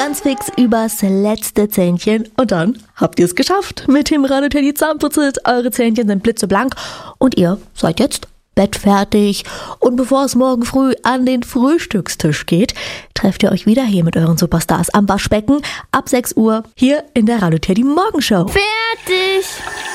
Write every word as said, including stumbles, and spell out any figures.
ganz fix übers letzte Zähnchen und dann habt ihr es geschafft. Mit dem Radoteddy Zahnputzit, eure Zähnchen sind blitzeblank und ihr seid jetzt bettfertig. Und bevor es morgen früh an den Frühstückstisch geht, trefft ihr euch wieder hier mit euren Superstars am Waschbecken ab sechs Uhr hier in der Radoteddy Morgenshow. Fertig!